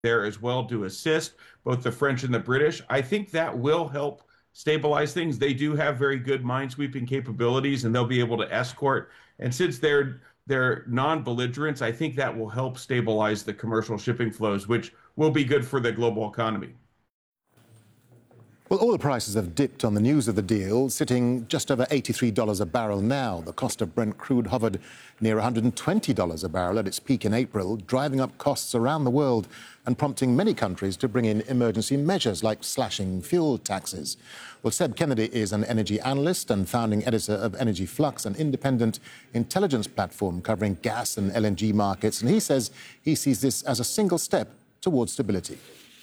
there as well to assist both the French and the British. I think that will help stabilize things. They do have very good minesweeping capabilities, and they'll be able to escort. And since they're non-belligerents, I think that will help stabilize the commercial shipping flows, which will be good for the global economy. Well, oil prices have dipped on the news of the deal, sitting just over $83 a barrel now. The cost of Brent crude hovered near $120 a barrel at its peak in April, driving up costs around the world and prompting many countries to bring in emergency measures like slashing fuel taxes. Well, Seb Kennedy is an energy analyst and founding editor of Energy Flux, an independent intelligence platform covering gas and LNG markets, and he says he sees this as a single step towards stability.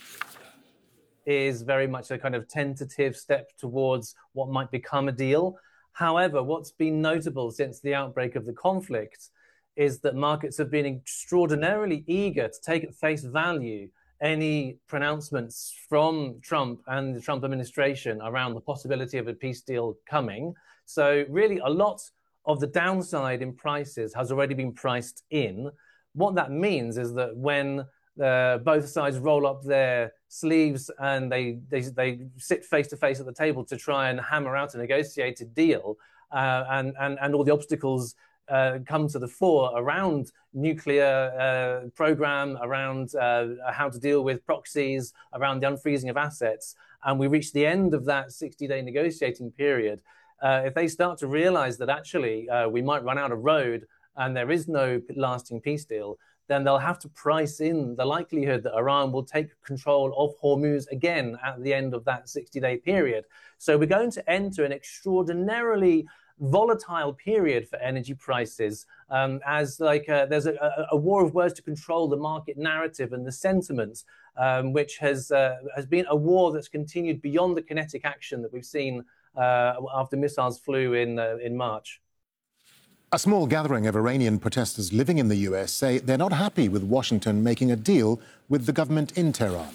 Is very much a kind of tentative step towards what might become a deal. However, what's been notable since the outbreak of the conflict is that markets have been extraordinarily eager to take at face value any pronouncements from Trump and the Trump administration around the possibility of a peace deal coming. So really a lot of the downside in prices has already been priced in. What that means is that when both sides roll up their sleeves and they sit face to face at the table to try and hammer out a negotiated deal, and all the obstacles come to the fore around nuclear program, around how to deal with proxies, around the unfreezing of assets, and we reach the end of that 60-day negotiating period. If they start to realize that actually we might run out of road and there is no lasting peace deal, then they'll have to price in the likelihood that Iran will take control of Hormuz again at the end of that 60-day period. So we're going to enter an extraordinarily volatile period for energy prices, as there's a war of words to control the market narrative and the sentiment, which has been a war that's continued beyond the kinetic action that we've seen after missiles flew in March. A small gathering of Iranian protesters living in the US say they're not happy with Washington making a deal with the government in Tehran.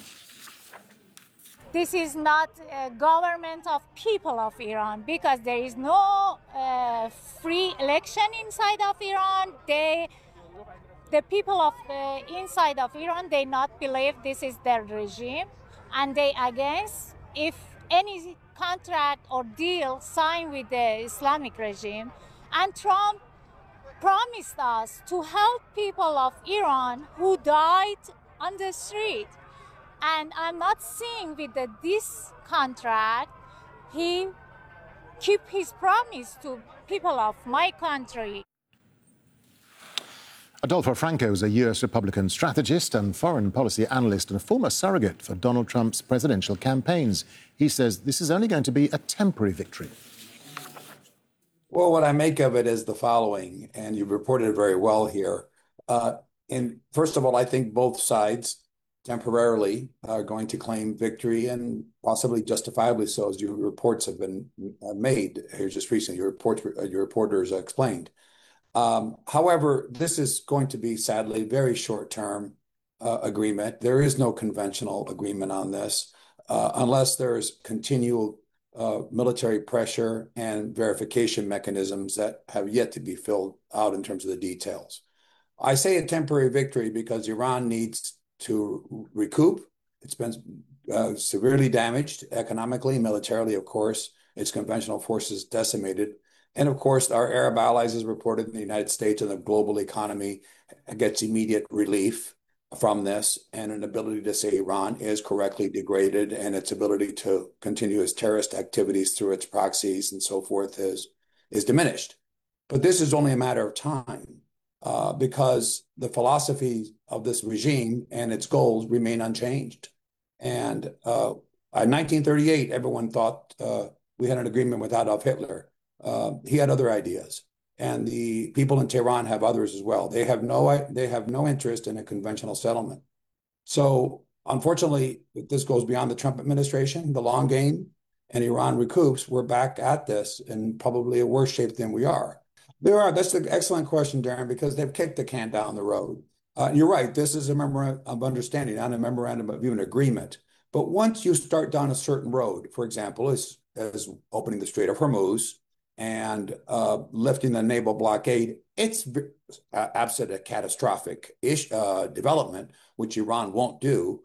This is not a government of people of Iran, because there is no free election inside of Iran. The people of inside of Iran, they not believe this is their regime, and they against if any contract or deal signed with the Islamic regime. And Trump promised us to help people of Iran who died on the street. And I'm not seeing with this contract, he keep his promise to people of my country. Adolfo Franco is a US Republican strategist and foreign policy analyst and a former surrogate for Donald Trump's presidential campaigns. He says this is only going to be a temporary victory. Well, what I make of it is the following, and you've reported it very well here. And first of all, I think both sides temporarily are going to claim victory, and possibly justifiably so, as your reports have been made here just recently. Your reporters explained. However, this is going to be sadly very short-term agreement. There is no conventional agreement on this unless there's continual military pressure and verification mechanisms that have yet to be filled out in terms of the details. I say a temporary victory because Iran needs to recoup. It's been severely damaged economically, militarily, of course. Its conventional forces decimated. And of course, our Arab allies, as reported in the United States, and the global economy gets immediate relief from this, and an ability to say Iran is correctly degraded, and its ability to continue its terrorist activities through its proxies and so forth is diminished. But this is only a matter of time because the philosophy of this regime and its goals remain unchanged. And in 1938, everyone thought we had an agreement with Adolf Hitler. He had other ideas. And the people in Tehran have others as well. They have no interest in a conventional settlement. So unfortunately, if this goes beyond the Trump administration, the long game, and Iran recoups, we're back at this in probably a worse shape than we are. That's an excellent question, Darren, because they've kicked the can down the road. You're right, this is a memorandum of understanding, not a memorandum of even agreement. But once you start down a certain road, for example, as opening the Strait of Hormuz, and lifting the naval blockade, it's absent a catastrophic development, which Iran won't do.